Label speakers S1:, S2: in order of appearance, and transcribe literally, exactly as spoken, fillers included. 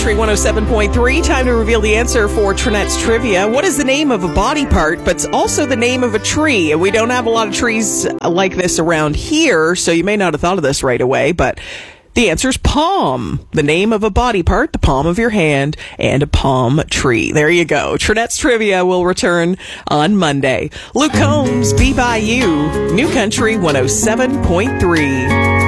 S1: Country one oh seven point three. Time to reveal the answer for Trinette's Trivia. What is the name of a body part, but it's also the name of a tree? And we don't have a lot of trees like this around here, so you may not have thought of this right away, but the answer is palm. The name of a body part, the palm of your hand, and a palm tree. There you go. Trinette's Trivia will return on Monday. Luke Combs, Be By You, New Country one oh seven point three.